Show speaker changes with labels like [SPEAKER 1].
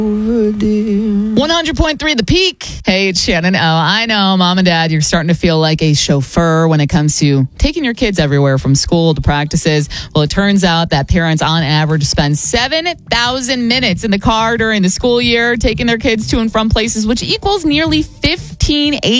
[SPEAKER 1] 100.3 The Peak. Hey, it's Shannon O. I know, Mom and Dad, you're starting to feel like a chauffeur when it comes to taking your kids everywhere from school to practices. Well, it turns out that parents on average spend 7,000 minutes in the car during the school year taking their kids to and from places, which equals nearly 15